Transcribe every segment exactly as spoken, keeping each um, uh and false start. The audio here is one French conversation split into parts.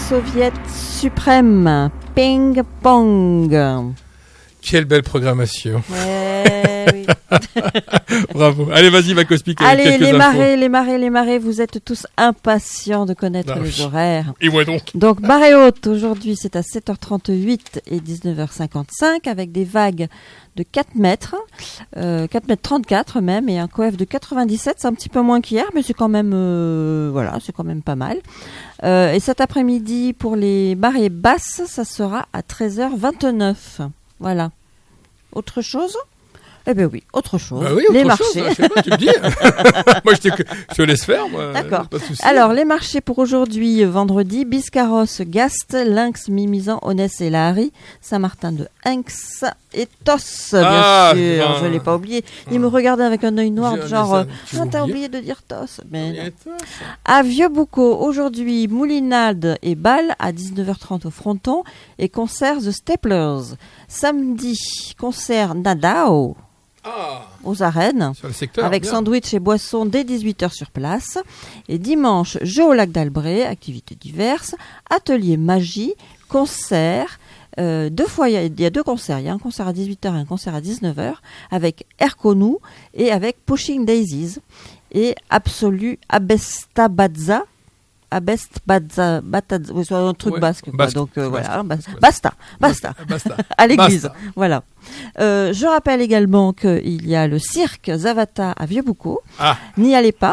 soviet suprême, Ping Pong. Quelle belle programmation. Ouais, oui. Bravo. Allez, vas-y, ma Cosmic. Allez, quelques les infos. marées, les marées, les marées, vous êtes tous impatients de connaître Ah, les oui. horaires. Et moi donc. Donc, marée haute, aujourd'hui, c'est à sept heures trente-huit et dix-neuf heures cinquante-cinq, avec des vagues de quatre mètres, euh, quatre mètres trente-quatre même, et un coef de quatre-vingt-dix-sept. C'est un petit peu moins qu'hier, mais c'est quand même, euh, voilà, c'est quand même pas mal. Euh, et cet après-midi, pour les marées basses, ça sera à treize heures vingt-neuf. Voilà. Autre chose ? Eh bien oui, autre chose. Bah oui, autre les chose, marchés. je sais pas, tu me dis. Moi, je te, je te laisse faire. Moi, D'accord. Pas de souci. Alors, les marchés pour aujourd'hui, vendredi, Biscarrosse, Gast, Lynx, Mimizan, Onès et Lahari, Saint-Martin de Hinx et Tos, bien Ah, sûr. ben, Je ne l'ai pas oublié. Il me regardait avec un œil noir, J'ai- genre, mais euh, ça, tu non, t'as oublié oublié de dire Tos. Mais non. Et toi, ça À Vieux-Boucau, aujourd'hui, Moulinade et Bâle à dix-neuf heures trente au Fronton et concert The Staplers. Samedi, concert Nadao Ah, aux arènes. sur le secteur. Avec bien. sandwich et boissons dès dix-huit heures sur place. Et dimanche, jeu au lac d'Albret, activités diverses, atelier magie, concert. Euh, deux fois, il y, a, il y a deux concerts. Il y a un concert à dix-huit heures et un concert à dix-neuf heures avec Erkonou et avec Pushing Daisies. Et Absolu Abestabadza. Abestbadza, Batadza, oui, c'est un truc Ouais, basque, quoi. basque, Donc euh, basque, voilà, basque, bas- basta, basta, Basta. à l'église, Basta. voilà. Euh, je rappelle également qu'il y a le cirque Zavata à Vieux-Boucau. Ah. N'y allez pas,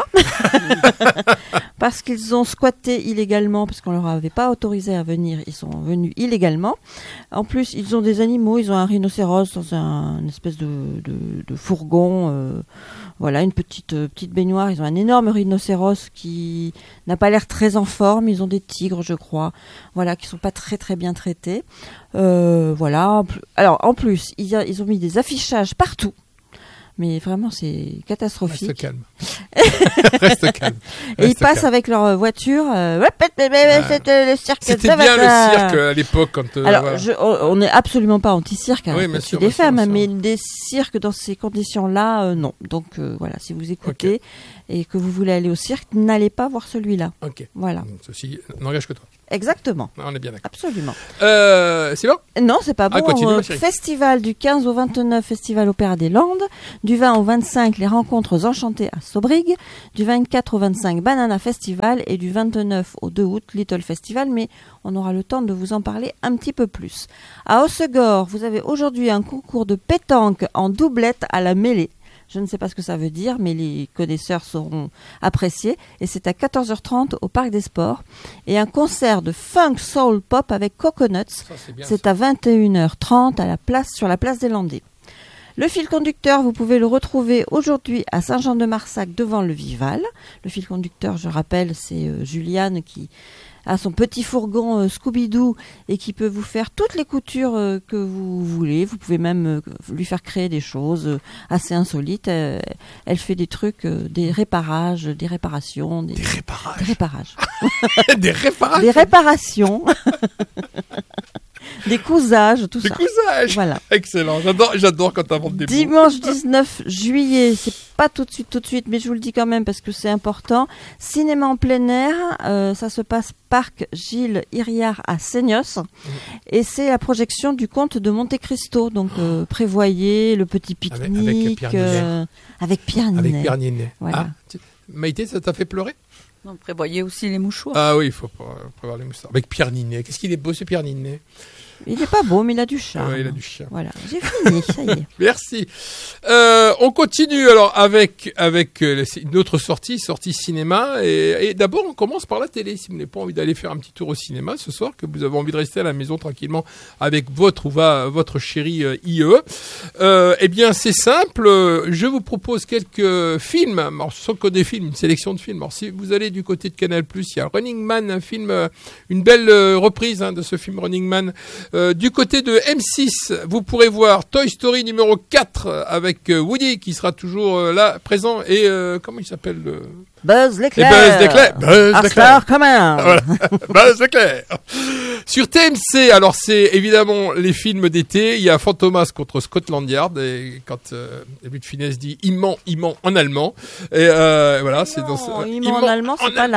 parce qu'ils ont squatté illégalement, parce qu'on leur avait pas autorisé à venir, ils sont venus illégalement. En plus, ils ont des animaux, ils ont un rhinocéros dans un une espèce de, de, de fourgon, euh, voilà, une petite euh, petite baignoire. Ils ont un énorme rhinocéros qui n'a pas l'air très en forme. Ils ont des tigres, je crois, voilà, qui sont pas très très bien traités. Euh, voilà. Alors en plus, ils, a, ils ont mis des affichages partout. Mais vraiment, c'est catastrophique. Reste calme. Reste calme. Et ils Reste passent calme. avec leur voiture. Euh, ouais, ouais, ouais, ouais, c'était le cirque C'était bien le Zavata. cirque à l'époque quand. euh, Alors, voilà. je, on n'est absolument pas anti-cirque, hein, Oui, bien c'est sûr, des bien sûr, femmes, bien sûr. mais des cirques dans ces conditions-là, euh, non. Donc euh, voilà, si vous écoutez et que vous voulez aller au cirque, n'allez pas voir celui-là. Ok. Voilà, Donc, ceci n'engage que toi. exactement, On est bien d'accord. absolument. Euh, c'est bon. Non, c'est pas Ah, bon. continue, Euh, ma chérie. Festival du quinze au vingt-neuf, Festival Opéra des Landes. Du vingt au vingt-cinq, les rencontres enchantées à Sobrig. Du vingt-quatre au vingt-cinq, Banana Festival. Et du vingt-neuf au deux août, Little Festival. Mais on aura le temps de vous en parler un petit peu plus. À Hossegor, vous avez aujourd'hui un concours de pétanque en doublette à la mêlée. Je ne sais pas ce que ça veut dire, mais les connaisseurs sauront apprécier. Et c'est à quatorze heures trente au Parc des Sports. Et un concert de funk soul pop avec Coconuts. Ça, c'est bien. C'est à vingt et une heures trente à la place, sur la place des Landais. Le fil conducteur, vous pouvez le retrouver aujourd'hui à Saint-Jean-de-Marsac devant le Vival. Le fil conducteur, je rappelle, c'est euh, Juliane qui a son petit fourgon euh, Scooby-Doo et qui peut vous faire toutes les coutures euh, que vous voulez. Vous pouvez même euh, lui faire créer des choses euh, assez insolites. Euh, elle fait des trucs, euh, des réparages, des réparations. Des, Des réparages. des réparages. Des réparages. Des réparations. Des cousages, tout Des ça. cousages. Voilà. Excellent. J'adore, j'adore quand t'inventes des mots. Dimanche dix-neuf juillet, c'est pas tout de suite, tout de suite, mais je vous le dis quand même parce que c'est important. Cinéma en plein air, euh, ça se passe Parc Gilles Iriart à Seignos, mmh. et c'est la projection du Comte de Monte Cristo. Donc euh, prévoyez le petit pique-nique avec, avec Pierre euh, avec Pierre Ninet. Avec Pierre Ninet. Voilà. Ah, tu... Maïté, ça t'a fait pleurer? Non, prévoyez aussi les mouchoirs. Ah oui, il faut prévoir les mouchoirs. Avec Pierre Ninet. Qu'est-ce qu'il est beau, ce Pierre Ninet? Il n'est pas beau, mais il a du charme. Ouais, il a du charme. Voilà, j'ai fini, ça y est. Merci. Euh, on continue alors avec avec euh, une autre sortie, sortie cinéma. Et, et d'abord, on commence par la télé. Si vous n'avez pas envie d'aller faire un petit tour au cinéma ce soir, que vous avez envie de rester à la maison tranquillement avec votre ou va, votre chérie euh, I E, euh, eh bien, c'est simple. Je vous propose quelques films. Alors, ce sont que des films, une sélection de films. Alors, si vous allez du côté de Canal+, il y a Running Man, un film, euh, une belle euh, reprise hein, de ce film Running Man. Euh, du côté de M six, vous pourrez voir Toy Story numéro quatre avec euh, Woody qui sera toujours euh, là, présent. Et euh, comment il s'appelle le... Buzz l'éclair. Et Buzz l'éclair. Buzz À l'éclair. Star Command. Voilà. Buzz l'éclair. Sur T M C, alors c'est évidemment les films d'été. Il y a Fantomas contre Scotland Yard. Et quand euh, Louis de Funès dit « il ment, il ment » en allemand. Et euh, voilà, c'est dans ce... Non, il ment en allemand, c'est pas là.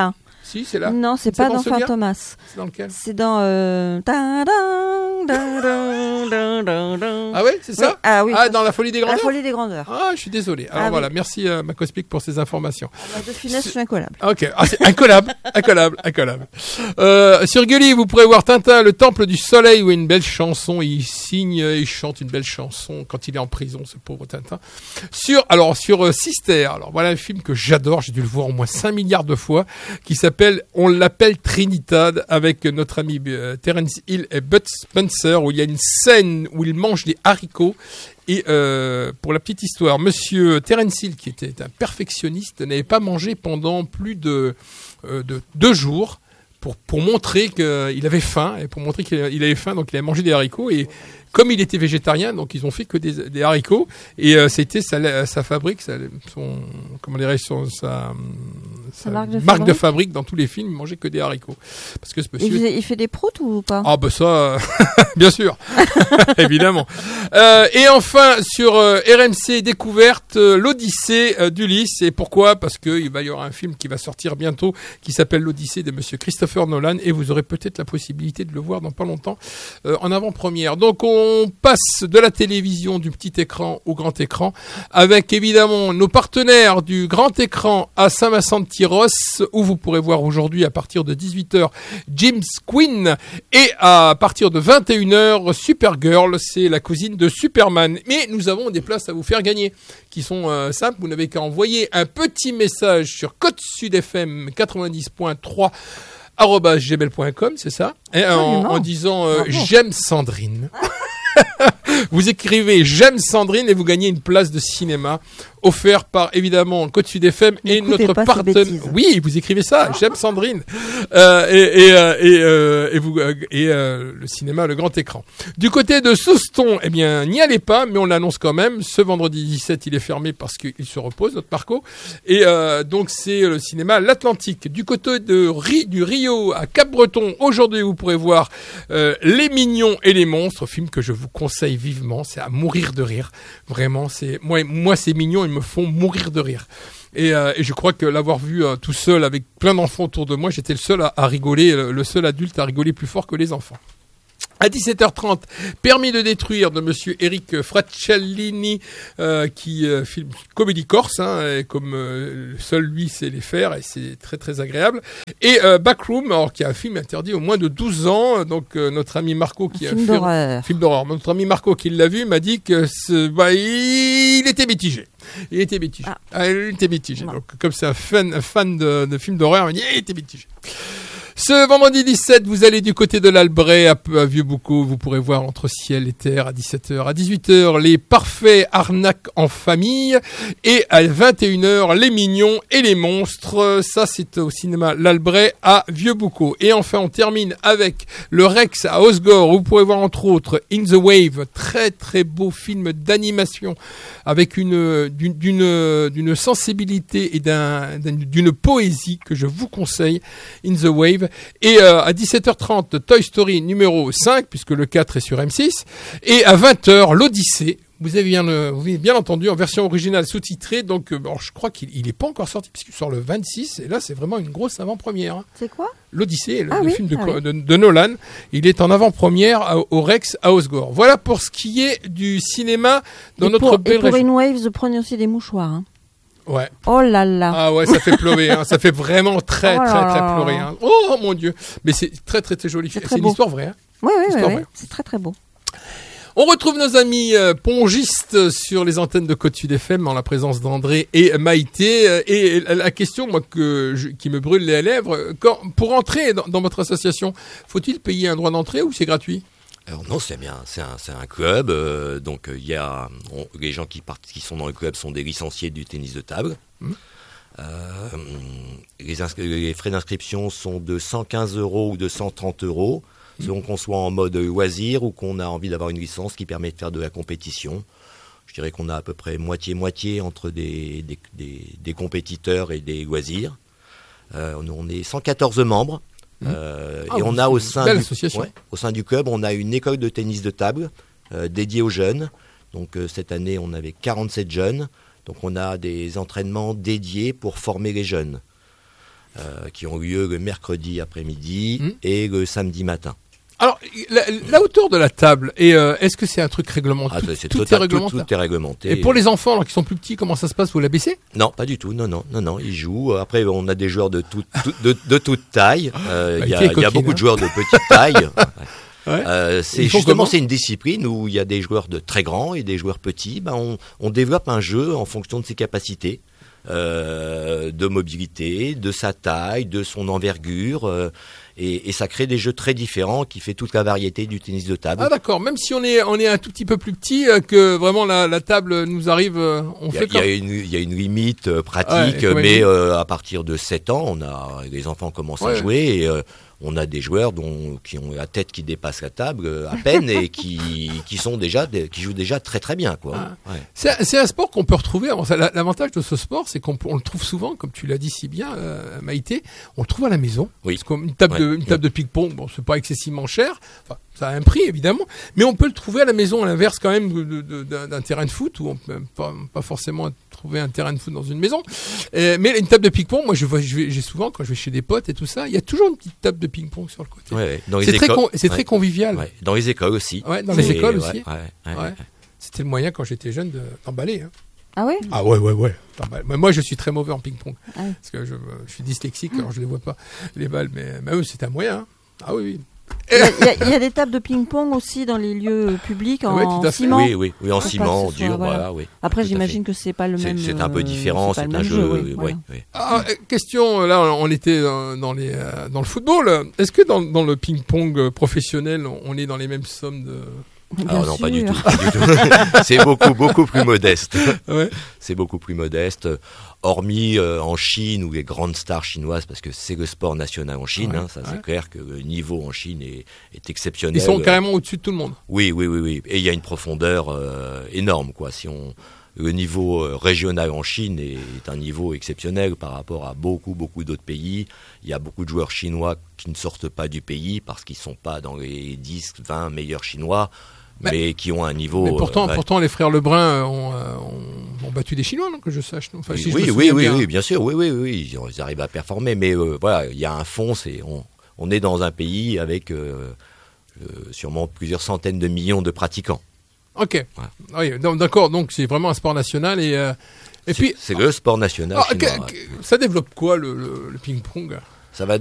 Si, c'est là. Non, c'est C'est pas dans dans celui-là Fantomas. C'est dans lequel? C'est dans. Euh... ta-da, da-da, da-da, da. Ah ouais, c'est ça? Oui. Ah oui. Ah, dans La Folie des La Grandeurs? Folie des Grandeurs. Ah, je suis désolé. Alors Ah, voilà, oui. merci euh, Macospic pour ces informations. Ah, bah, de finesse, je suis incollable. Ok, ah, c'est incollable, incollable, incollable. Euh, sur Gulli, vous pourrez voir Tintin, le Temple du Soleil, où une belle chanson, il signe, il chante une belle chanson quand il est en prison, ce pauvre Tintin. Sur, alors, sur euh, Sister, alors voilà un film que j'adore, j'ai dû le voir au moins cinq milliards de fois, qui s'appelle, on l'appelle Trinidad, avec notre ami euh, Terence Hill et Bud Spencer, où il y a une scène où ils mangent des haricots. Et euh, pour la petite histoire, monsieur Terence Hill, qui était un perfectionniste, n'avait pas mangé pendant plus de, euh, de deux jours pour, pour montrer qu'il avait faim, et pour montrer qu'il avait faim, donc il avait mangé des haricots. Et comme il était végétarien, donc ils ont fait que des, des haricots. Et euh, c'était sa, sa fabrique, sa, son, comment dirais-je, son, sa, sa, Sa marque de marque fabrique. de fabrique dans tous les films, il mangeait que des haricots. Parce que ce monsieur... Il, faisait- il fait des proutes ou pas? Ah bah ça, euh, bien sûr, évidemment. Euh, et enfin sur euh, R M C Découverte, euh, l'Odyssée euh, d'Ulysse. Et pourquoi? Parce que il va y avoir un film qui va sortir bientôt qui s'appelle l'Odyssée de Monsieur Christopher Nolan, et vous aurez peut-être la possibilité de le voir dans pas longtemps euh, en avant-première. Donc on passe de la télévision du petit écran au grand écran avec évidemment nos partenaires du grand écran à Saint-Vincent-de-Tyrosse, où vous pourrez voir aujourd'hui à partir de dix-huit heures James Quinn, et à partir de vingt et une heures Supergirl, c'est la cousine de Superman. Mais nous avons des places à vous faire gagner qui sont euh, simples. Vous n'avez qu'à envoyer un petit message sur Côte Sud F M quatre-vingt-dix point trois arobase gmail point com, c'est ça, et en, Absolument. en disant euh, Bravo. j'aime Sandrine. Vous écrivez j'aime Sandrine et vous gagnez une place de cinéma offert par évidemment Côte Sud F M et N'écoutez notre pas ces partenaire. bêtises. Oui, vous écrivez ça, j'aime Sandrine. Euh, et et euh, et, euh, et vous euh, et euh, le cinéma, le grand écran. Du côté de Souston, eh bien n'y allez pas, mais on l'annonce quand même. Ce vendredi dix-sept, il est fermé parce qu'il se repose, notre Marco. Et euh, donc c'est le cinéma l'Atlantique. Du côté de Ri, du Rio à Cap-Breton, aujourd'hui vous pourrez voir euh, Les Mignons et les Monstres, film que je vous conseille vivement. C'est à mourir de rire. Vraiment, c'est moi moi ces mignons, ils me font mourir de rire. Et, euh, et je crois que l'avoir vu euh, tout seul avec plein d'enfants autour de moi, j'étais le seul à, à rigoler, le, le seul adulte à rigoler plus fort que les enfants. À dix-sept heures trente, Permis de détruire de monsieur Eric Fraccellini, euh, qui euh, filme comédie corse, hein, et comme euh, seul lui sait les faire, et c'est très très agréable. Et euh, Backroom, alors qui est un film interdit au moins de douze ans, donc euh, notre ami Marco qui Un a film fait d'horreur. film d'horreur. Notre ami Marco qui l'a vu m'a dit que ce, bah, il était mitigé. Il était mitigé. Ah. Ah, il était mitigé. Non. Donc comme c'est un fan, un fan de, de films d'horreur, il m'a dit il était mitigé. Ce vendredi dix-sept, vous allez du côté de l'Albret, à, à Vieux-Boucau. Vous pourrez voir Entre ciel et terre à dix-sept heures. À dix-huit heures, Les parfaits arnaques en famille. Et à vingt et une heures, Les mignons et les monstres. Ça, c'est au cinéma l'Albret à Vieux-Boucau. Et enfin, on termine avec le Rex à Osgore. Où vous pourrez voir entre autres In the Wave, très très beau film d'animation avec une d'une d'une, d'une sensibilité et d'un, d'un- d'une poésie que je vous conseille. In the Wave. Et euh, à dix-sept heures trente, Toy Story numéro cinq, puisque le quatre est sur M six. Et à vingt heures, l'Odyssée. Vous avez bien, euh, vous avez bien entendu, en version originale sous-titrée. Donc, euh, alors, je crois qu'il il est pas encore sorti, puisqu'il sort le vingt-six. Et là, c'est vraiment une grosse avant-première. Hein. C'est quoi? L'Odyssée, le, Ah le oui, film de, ah oui. de, de Nolan. Il est en avant-première à- au Rex à Osgore. Voilà pour ce qui est du cinéma dans et notre pour, belle et pour région. InWaves, prenez aussi des mouchoirs. Hein. Ouais. Oh là là. Ah ouais, ça fait pleurer, hein. Ça fait vraiment très, Oh là très, là très là. pleurer. Hein. Oh mon Dieu. Mais c'est très, très, très joli. C'est C'est, très une beau. histoire vraie. Hein. Oui, oui, oui, Histoire oui. vraie. C'est très très beau. On retrouve nos amis euh, pongistes sur les antennes de Côte Sud F M en la présence d'André et Maïté. Euh, Et la question, moi, que je- qui me brûle les lèvres, quand, pour entrer dans, dans votre association, faut-il payer un droit d'entrée ou c'est gratuit? Alors non, c'est bien, c'est un, c'est un club, euh, donc il y a on- les gens qui, partent, qui sont dans le club sont des licenciés du tennis de table. Mmh. Euh, les, inscri- les frais d'inscription sont de cent quinze euros ou de cent trente euros, selon qu'on soit en mode loisir ou qu'on a envie d'avoir une licence qui permet de faire de la compétition. Je dirais qu'on a à peu près moitié-moitié entre des, des, des, des compétiteurs et des loisirs. Euh, on, on est cent quatorze membres. Euh, Ah, et on c'est a au une sein, belle du, association. ouais, au sein du club, on a une école de tennis de table euh, dédiée aux jeunes. Donc euh, cette année, on avait quarante-sept jeunes. Donc on a des entraînements dédiés pour former les jeunes. euh, qui ont lieu le mercredi après-midi Mmh. et le samedi matin. Alors, la, la hauteur de la table, et euh, est-ce que c'est un truc réglementé? Ah, tout, c'est tout total- est réglementé. tout, tout est réglementé. Et pour les enfants alors, qui sont plus petits, comment ça se passe? Vous la baissez? Non, pas du tout. Non, non, non, non. Ils jouent. Après, on a des joueurs de toute, tout- de, de toute taille. Euh, Bah, Il y, il a- fait il y a coquine, beaucoup hein. de joueurs de petite taille. Ouais. Euh, c'est Ils font justement comment c'est une discipline où il y a des joueurs de très grands et des joueurs petits. Ben, on, on développe un jeu en fonction de ses capacités. Euh, de mobilité, de sa taille, de son envergure, euh, et, et ça crée des jeux très différents qui fait toute la variété du tennis de table. Ah d'accord, même si on est on est un tout petit peu plus petit, euh, que vraiment la, la table nous arrive, euh, on Il y, a, fait il y a comme... une, il y a une limite euh, Ouais, pratique, comme elle mais dit. euh, à partir de sept ans, on a les enfants commencent Ouais. à jouer et euh, on a des joueurs dont, qui ont la tête qui dépasse la table euh, à peine et qui, qui sont déjà des- qui jouent déjà très très bien quoi. Ah. Ouais. C'est, c'est un sport qu'on peut retrouver. Alors, ça, la- l'avantage de ce sport, c'est qu'on peut- on le trouve souvent, comme tu l'as dit si bien, euh, Maïté, on le trouve à la maison. Oui. Parce qu'une table, Ouais. de, une table de ping-pong, bon, c'est pas excessivement cher. Enfin, ça a un prix évidemment, mais on peut le trouver à la maison, à l'inverse quand même de, de- de- d'un, d'un terrain de foot où on peut pas, pas forcément trouver un terrain de foot dans une maison. Euh, mais une table de ping-pong, moi je vois, je vais, j'ai souvent quand je vais chez des potes et tout ça, il y a toujours une petite table de ping-pong sur le côté. Ouais, ouais. Dans les C'est, très, écoles- con- c'est ouais. très convivial. Ouais. Dans les écoles aussi. Ouais, dans les C'est- écoles ouais, aussi. ouais, ouais, Ouais. ouais. C'était le moyen quand j'étais jeune de, d'emballer. Hein. Ah ouais? Ah ouais, ouais, ouais. D'emballer. Mais moi, je suis très mauvais en ping-pong. Ah oui. Parce que je, je suis dyslexique, alors je ne les vois pas, les balles. Mais, mais eux, c'est un moyen. Hein. Ah oui, oui. Il y, a, il y a- il y a des tables de ping-pong aussi dans les lieux publics en Ouais, tout à fait. ciment. Oui, oui, oui, en Faut pas ciment, que en ce soit- dur, voilà. voilà, oui. Après, Tout à j'imagine que c'est pas le C'est, même. c'est un peu euh, différent, c'est c'est, pas un le même jeu. oui, oui, voilà. oui. Ah, euh, question, là, on était dans, dans, les, euh, dans le football. Est-ce que dans, dans le ping-pong euh, professionnel, on, on est dans les mêmes sommes de... Bien Alors non, pas du sûr. tout. Pas du tout. C'est beaucoup, beaucoup plus modeste. Ouais. C'est beaucoup plus modeste. Hormis euh, en Chine ou les grandes stars chinoises, parce que c'est le sport national en Chine, Ouais, hein, ça ouais. c'est clair que le niveau en Chine est, est exceptionnel. Ils sont carrément au-dessus de tout le monde. Oui, oui, oui, oui. Et il y a une profondeur euh, énorme, quoi. Si on le niveau euh, régional en Chine est, est un niveau exceptionnel par rapport à beaucoup, beaucoup d'autres pays. Il y a beaucoup de joueurs chinois qui ne sortent pas du pays parce qu'ils sont pas dans les dix, vingt meilleurs chinois, mais, Mais- qui ont un niveau. Mais pourtant, euh, ouais. pourtant, les frères Lebrun euh, ont, euh, ont, ont battu des Chinois, non, que je sache. Non enfin, si je oui, me oui, souviens oui, bien. oui, bien sûr, oui, oui, oui, ils, ils arrivent à performer, mais euh, voilà, il y a un fond, c'est on, on est dans un pays avec euh, euh, sûrement plusieurs centaines de millions de pratiquants. Ok. Oui, donc, d'accord, donc c'est vraiment un sport national. Et, euh, et C'est- puis, c'est le sport national ah, chinois. que- que- ça développe quoi le, le, le ping-pong? Ça va